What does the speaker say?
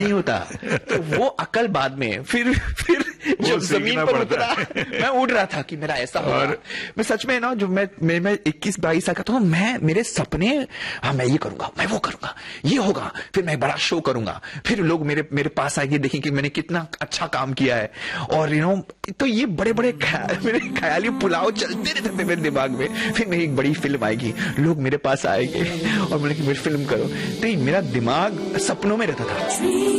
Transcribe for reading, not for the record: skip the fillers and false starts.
नहीं होता। तो वो अकल बाद में, फिर जब जमीन पर उतरा, मैं उड़ रहा था कि मेरा ऐसा होगा। मैं सच में ना, जो मैं 21-22 साल का था, मेरे सपने, हाँ मैं ये करूंगा, मैं वो करूंगा, ये होगा, फिर मैं बड़ा शो करूंगा, फिर लोग मेरे पास आएंगे, देखेंगे कि मैंने कितना अच्छा काम किया है। और तो ये बड़े बड़े मेरे ख्याली पुलाव चलते रहते थे मेरे दिमाग में। फिर मेरी एक बड़ी फिल्म आएगी, लोग मेरे पास आएंगे और मैंने कि मेरी फिल्म करो। तो मेरा दिमाग सपनों में रहता था।